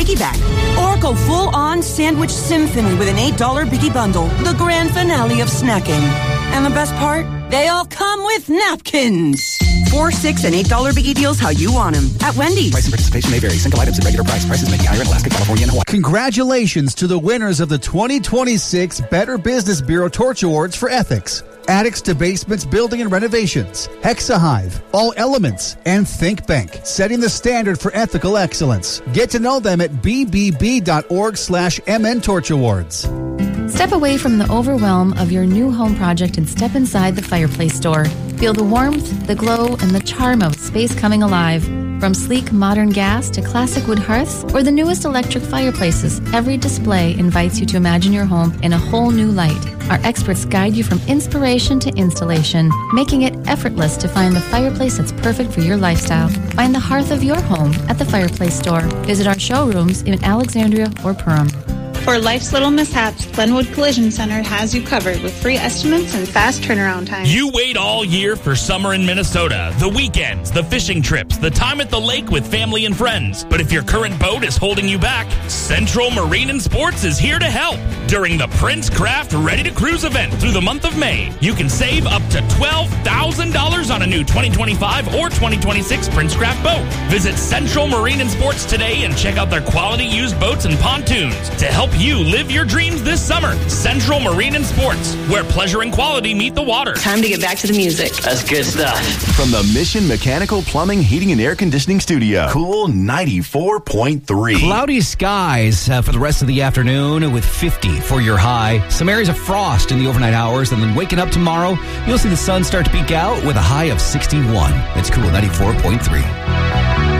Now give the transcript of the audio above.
Biggie Bag. Or go full-on sandwich symphony with an $8 Biggie Bundle, the grand finale of snacking. And the best part? They all come with napkins. 4, 6, and $8 Biggie deals how you want them at Wendy's. Price and participation may vary. Single items at regular price. Prices may be higher in Alaska, California, and Hawaii. Congratulations to the winners of the 2026 Better Business Bureau Torch Awards for Ethics. Attics to Basements Building and Renovations, Hexahive, All Elements, and Think Bank, setting the standard for ethical excellence. Get to know them at bbb.org/MN Torch Awards. Step away from the overwhelm of your new home project and step inside the Fireplace Store. Feel the warmth, the glow, and the charm of space coming alive. From sleek modern gas to classic wood hearths or the newest electric fireplaces, every display invites you to imagine your home in a whole new light. Our experts guide you from inspiration to installation, making it effortless to find the fireplace that's perfect for your lifestyle. Find the hearth of your home at the Fireplace Store. Visit our showrooms in Alexandria or Perham. For life's little mishaps, Glenwood Collision Center has you covered with free estimates and fast turnaround time. You wait all year for summer in Minnesota, the weekends, the fishing trips, the time at the lake with family and friends. But if your current boat is holding you back, Central Marine and Sports is here to help. During the Prince Craft Ready to Cruise event through the month of May, you can save up to $12,000 on a new 2025 or 2026 Prince Craft boat. Visit Central Marine and Sports today and check out their quality used boats and pontoons to help you live your dreams this summer. Central Marine and Sports, where pleasure and quality meet the water. Time to get back to the music. That's good stuff. From the Mission Mechanical Plumbing, Heating, and Air Conditioning Studio, Cool 94.3. Cloudy skies for the rest of the afternoon with 50 for your high. Some areas of frost in the overnight hours, and then waking up tomorrow, you'll see the sun start to peek out with a high of 61. It's Cool 94.3.